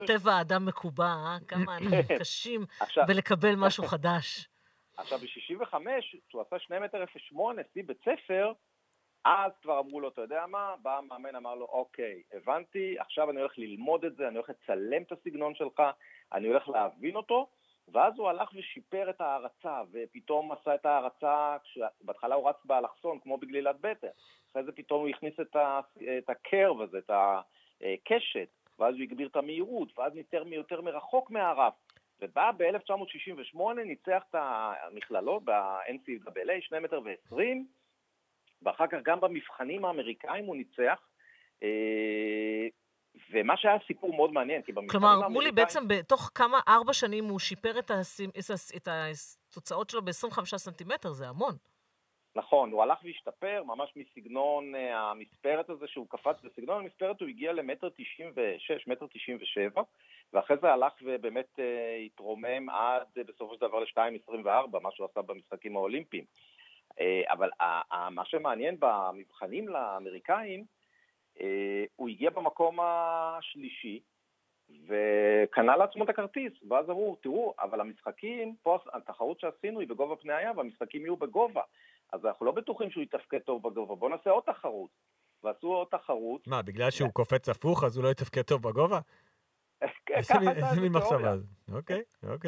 טבע האדם מקובע, כמה אנחנו קשים בלקבל משהו חדש. עכשיו, ב-65, כשהוא עשה 2.08 מטר, שיא בית ספר, אז כבר אמרו לו, אתה יודע מה? בא המאמן, אמר לו, אוקיי, הבנתי, עכשיו אני הולך ללמוד את זה, אני הולך לצלם את הסגנון שלך, אני הולך להבין אותו, ואז הוא הלך ושיפר את ההרצה, ופתאום עשה את ההרצה, בהתחלה הוא רץ באלכסון, כמו בגלילת בטן, אחרי זה פתאום הוא הכניס את הקרב הזה, את הקשת, ואז הוא הגביר את המהירות, ואז ניתר יותר מרחוק מהרף, ובא ב-1968, ניצח את המכללות ב-NCAA, 2.20 מטר, ואחר כך גם במבחנים האמריקאים הוא ניצח, ומה שהיה סיפור מאוד מעניין, כי במבחנים כלומר, מולי בעצם בתוך 4 שנים הוא שיפר את התוצאות שלו ב-25 סנטימטר, זה המון. נכון, הוא הלך והשתפר, ממש מסגנון המספרת הזה שהוא קפץ, בסגנון המספרת הוא הגיע ל1.96 מטר, 1.97 מטר, ואחרי זה הלך ובאמת התרומם עד בסופו של דבר ל-2.24, מה שהוא עשה במשחקים האולימפיים. אבל מה שמעניין במבחנים לאמריקאים, הוא הגיע במקום השלישי, וקנה לעצמו את הכרטיס, ואז אמרו, תראו, אבל המשחקים, פה התחרות שעשינו היא בגובה פני הים, והמשחקים יהיו בגובה, אז אנחנו לא בטוחים שהוא יתפקד טוב בגובה, בואו נעשה עוד תחרות, ועשו עוד תחרות. מה, בגלל שהוא קופץ הפוך, אז הוא לא יתפקד טוב בגובה? איזה מין מחשבה? אוקיי.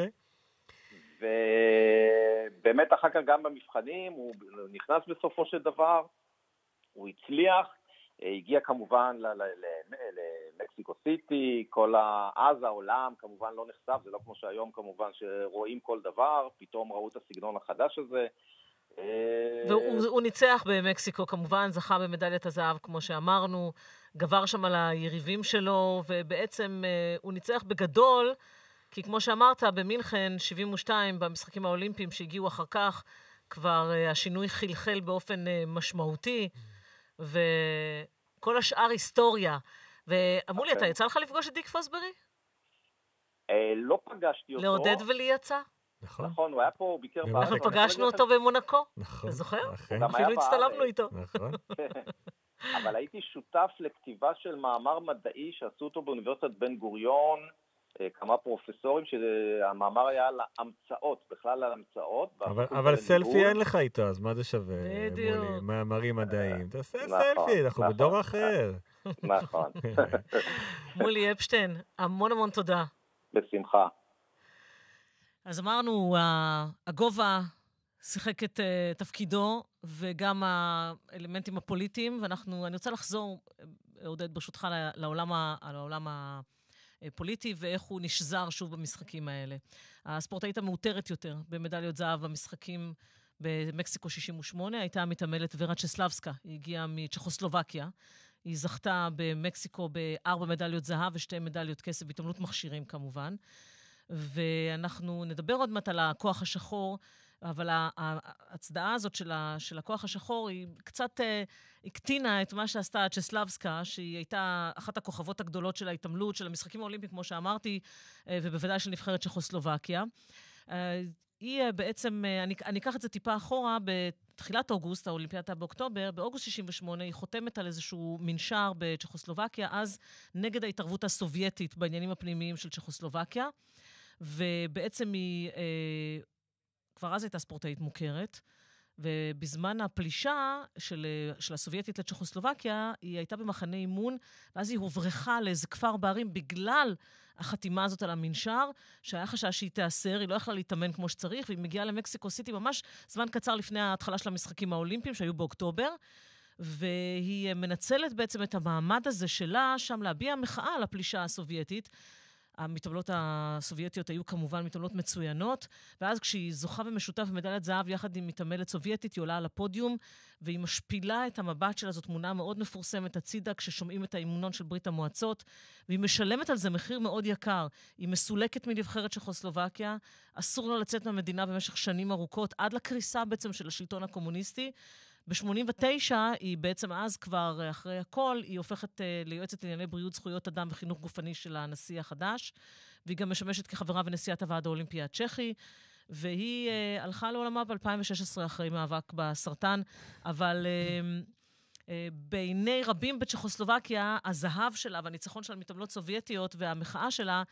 ובאמת אחר כך גם במבחנים, הוא נכנס בסופו של דבר, הוא הצליח, הגיע כמובן למקסיקו סיטי, אז העולם כמובן לא נחשף, זה לא כמו שהיום כמובן שרואים כל דבר, פתאום ראו את הסגנון החדש הזה. והוא ניצח במקסיקו כמובן, זכה במדליית הזהב כמו שאמרנו, גבר שם על היריבים שלו, ובעצם הוא ניצח בגדול, כי כמו שאמרת, במינכן 72, במשחקים האולימפיים שהגיעו אחר כך, כבר השינוי חלחל באופן משמעותי, וכל השאר היסטוריה. ואמרו לי, אתה יצא לך לפגוש את דיק פוסברי? לא פגשתי אותו. לעודד ולי יצא? נכון, הוא היה פה, הוא ביקר בארץ. אנחנו פגשנו אותו במונקו. נכון. אתה זוכר? נכון. אפילו הצטלמנו איתו. נכון. אבל הייתי שותף לכתיבה של מאמר מדעי שעשו אותו באוניברסיטת בן גוריון, כמה פרופסורים שהמאמר היה על המצאות, בכלל על המצאות. אבל סלפי אין לך איתו, אז מה זה שווה? בדיוק. מאמרים מדעיים. תעשה סלפי, אנחנו בדור אחר. נכון. מולי אפשטיין, המון תודה. בשמחה. אז אמרנו, הגובה שיחק את תפקידו, וגם האלמנטים הפוליטיים, ואני רוצה לחזור, עודד, ברשותך, לעולם הפוליטי, ואיך הוא נשזר שוב במשחקים האלה. הספורטאית המאותרת יותר במדליות זהב במשחקים במקסיקו 68, הייתה המתעמלת ורה צ'סלבסקה, היא הגיעה מצ'כוסלובקיה, היא זכתה במקסיקו ב4 מדליות זהב ו2 מדליות כסף, בהתעמלות מכשירים כמובן, ואנחנו נדבר עוד מעט על הכוח השחור, אבל ההצדעה הזאת של הכוח השחור היא קצת הקטינה את מה שעשתה צ'סלבסקה, שהיא הייתה אחת הכוכבות הגדולות של ההתעמלות, של המשחקים האולימפיים, כמו שאמרתי, ובוודאי של נבחרת צ'כוסלובקיה. היא בעצם, אני אקח את זה טיפה אחורה, בתחילת אוגוסט, האולימפיאדה באוקטובר, באוגוסט 68, היא חותמת על איזשהו מנשר בצ'כוסלובקיה, אז נגד ההתערבות הסובייטית בעניינים הפנימיים של צ'כוסלובקיה, ובעצם היא כבר אז הייתה ספורטאית מוכרת, ובזמן הפלישה של הסובייטית לצ'כוסלובקיה, היא הייתה במחנה אימון, ואז היא הוברחה לאיזה כפר בערים בגלל החתימה הזאת על המנשר, שהיה חשש שהיא תאסר, היא לא יכלה להתאמן כמו שצריך, והיא מגיעה למקסיקו סיטי ממש זמן קצר לפני ההתחלה של המשחקים האולימפיים, שהיו באוקטובר, והיא מנצלת בעצם את המעמד הזה שלה, שם להביע מחאה על הפלישה הסובייטית. המתעמלות הסובייטיות היו כמובן מתעמלות מצוינות, ואז כשהיא זוכה במשותף במדליית זהב יחד עם מתעמלת סובייטית, היא עולה על הפודיום, והיא משפילה את המבט שלה, זאת תמונה מאוד מפורסמת הצידה, כששומעים את האימונון של ברית המועצות, והיא משלמת על זה מחיר מאוד יקר. היא מסולקת מנבחרת צ'כוסלובקיה, אסור לה לצאת מהמדינה במשך שנים ארוכות, עד לקריסה בעצם של השלטון הקומוניסטי. ב-89 היא בעצם אז כבר אחרי הכל, היא הופכת ליועצת לענייני בריאות, זכויות אדם וחינוך גופני של הנשיא החדש, והיא גם משמשת כחברה ונשיאת הוועד האולימפי הצ'כי, והיא הלכה לעולמה ב-2016 אחרי מאבק בסרטן, אבל בעיני רבים בצ'כוסלובקיה, הזהב שלה והניצחון של המתעמלות סובייטיות והמחאה שלה